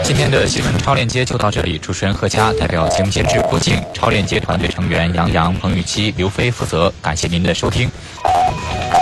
今天的新闻超链接就到这里，主持人贺佳代表节目监制郭靖、超链接团队成员杨洋、彭雨期、刘飞负责，感谢您的收听。